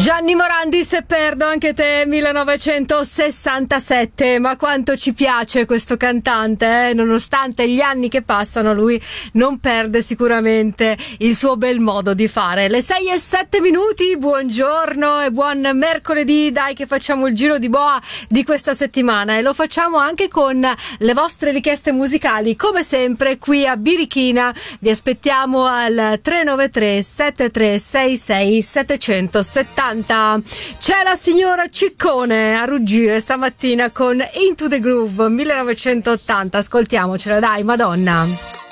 Gianni Morandi, Se perdo anche te, 1967. Ma quanto ci piace questo cantante, eh? Nonostante gli anni che passano, lui non perde sicuramente il suo bel modo di fare. Le 6:07, buongiorno e buon mercoledì. Dai che facciamo il giro di boa di questa settimana e lo facciamo anche con le vostre richieste musicali. Come sempre qui a Birichina vi aspettiamo al 393 7366 770. C'è la signora Ciccone a ruggire stamattina con Into the Groove 1980. Ascoltiamocela, dai, Madonna.